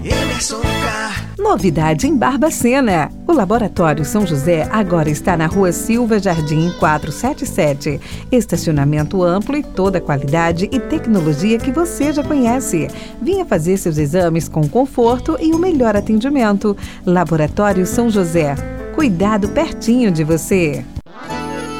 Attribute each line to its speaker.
Speaker 1: Emerson Car.
Speaker 2: Novidade em Barbacena. O Laboratório São José agora está na Rua Silva Jardim 477. Estacionamento amplo e toda a qualidade e tecnologia que você já conhece. Venha fazer seus exames com conforto e o melhor atendimento. Laboratório São José. Cuidado pertinho de você.